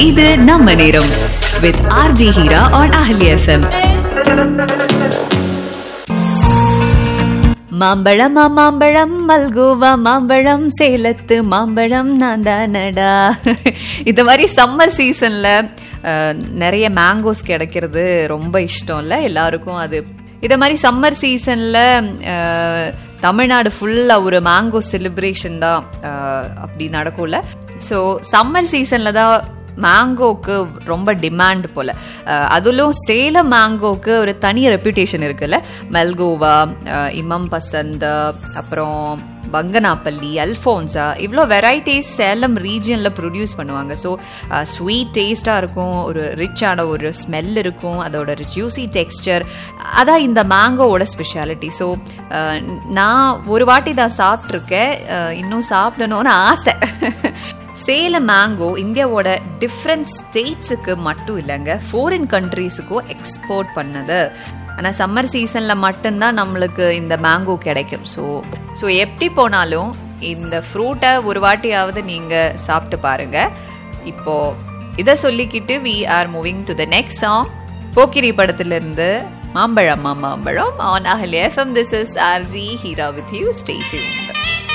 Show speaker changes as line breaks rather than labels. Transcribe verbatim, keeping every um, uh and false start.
இது நம்ம நேரம் with R J Hira on Ahli F M. மாம்பழம் மாம்பழம் மல்கோவா மாம்பழம் சேலத்து மாம்பழம் நான் தானடா. இந்த மாதிரி சம்மர் சீசன்ல நிறைய மேங்கோஸ் கிடைக்கிறது ரொம்ப இஷ்டம் இல்லை எல்லாருக்கும். அது இத மாதிரி சம்மர் சீசன்ல தமிழ்நாடு ஃபுல்லா ஒரு மேங்கோ செலிப்ரேஷன் தான் அப்படி நடக்கும்ல. ஸோ சம்மர் சீசன்ல தான் மேங்கோக்கு ரொம்ப டிமாண்ட் போல. அதுலும் சேலம் மேங்கோக்கு ஒரு தனி ரெப்யூட்டேஷன் இருக்குல்ல. மல்கோவா, இமம் பசந்த், அப்புறம் பங்கனாப்பள்ளி, அல்ஃபோன்ஸா, இவ்வளோ வெரைட்டிஸ் சேலம் ரீஜியன்ல ப்ரொடியூஸ் பண்ணுவாங்க. ஸோ ஸ்வீட் டேஸ்டா இருக்கும், ஒரு ரிச்சான ஒரு ஸ்மெல் இருக்கும், அதோட ஜூசி டெக்ஸ்டர், அதான் இந்த மேங்கோவோட ஸ்பெஷாலிட்டி. ஸோ நான் ஒரு வாட்டி தான் சாப்பிட்ருக்கேன், இன்னும் சாப்பிடணும்னு ஆசை. சேலம் மேங்கோ இந்தியாவோட டிஃப்ரெண்ட் ஸ்டேட்ஸுக்கு மட்டும் இல்லைங்க, ஃபாரின் கண்ட்ரீஸுக்கும் எக்ஸ்போர்ட் பண்ணது. ஆனால் சம்மர் சீசனில் மட்டும்தான் நம்மளுக்கு இந்த மேங்கோ கிடைக்கும். ஸோ ஸோ எப்படி போனாலும் இந்த ஃப்ரூட்டை ஒரு வாட்டியாவது நீங்கள் சாப்பிட்டு பாருங்க. இப்போ இதை சொல்லிக்கிட்டு we are moving to the next song. போக்கிரி படத்திலிருந்து மாம்பழம் மாம்பழம் on அஹலி FM. This is R G Heera with you. Stay tuned.